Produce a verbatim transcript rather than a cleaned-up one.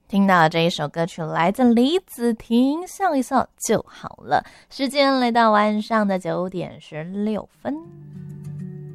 听到这一首歌曲来自李子婷，笑一笑就好了。时间来到晚上的九点十六分。